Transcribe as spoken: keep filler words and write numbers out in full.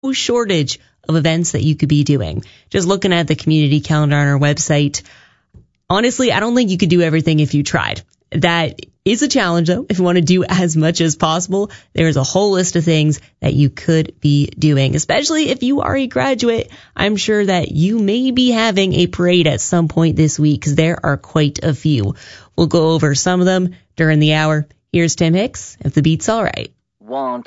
shortage of events that you could be doing. Just looking at the community calendar on our website, honestly, I don't think you could do everything if you tried. That is a challenge, though. If you want to do as much as possible, there's a whole list of things that you could be doing, especially if you are a graduate. I'm sure that you may be having a parade at some point this week, because there are quite a few. We'll go over some of them during the hour. Here's Tim Hicks, if the beat's all right. One,